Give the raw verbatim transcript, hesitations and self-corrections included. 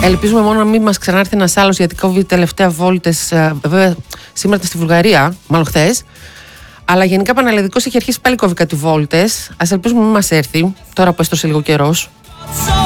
Ελπίζουμε μόνο να μην μας ξανάρθει ένας άλλος, γιατί κόβει τελευταία βόλτες. Βέβαια, σήμερα στη Βουλγαρία, μάλλον χθες. Αλλά γενικά πανελλαδικός έχει αρχίσει πάλι κόβει κάτι βόλτες. Ας ελπίζουμε μην μας έρθει, τώρα που έστωσε λίγο καιρός.